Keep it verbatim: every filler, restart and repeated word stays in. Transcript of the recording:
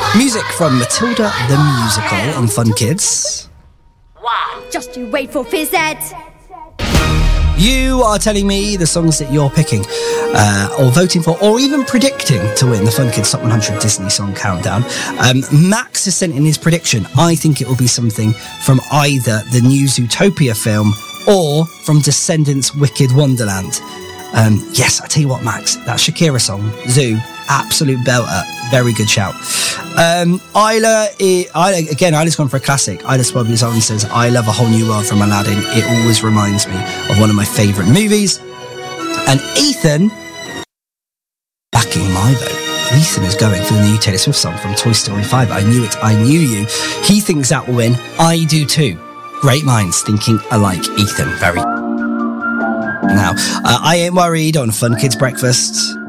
Music from Matilda the Musical on Fun Kids. Just you wait for Fizzette. You are telling me the songs that you're picking uh, or voting for or even predicting to win the Fun Kids Top one hundred Disney Song Countdown. Um, Max has sent in his prediction. I think it will be something from either the new Zootopia film or from Descendants' Wicked Wonderland. Um, yes, I tell you what, Max, that Shakira song, Zoo, absolute belter. Very good shout. Um, Isla, Isla, again, Isla's gone for a classic. Isla Spobbies on says, I love A Whole New World from Aladdin. It always reminds me of one of my favourite movies. And Ethan, backing my vote. Ethan is going for the new Taylor Swift song from Toy Story five. I knew it, I knew you. He thinks that will win. I do too. Great minds thinking alike, Ethan. Very. Now, uh, I Ain't Worried on Fun Kids Breakfast.